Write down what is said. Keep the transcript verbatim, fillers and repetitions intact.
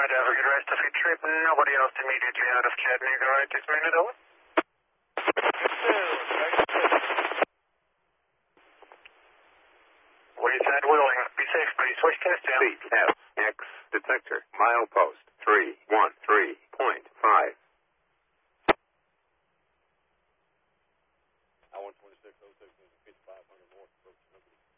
Have a good rest of your trip. Nobody else immediately out of Chattanooga right this minute, over. Wayside willing. Be safe, please. Switch test down. C F X detector. Milepost three one three point five. I one twenty-six oh six fifty-five hundred north approach number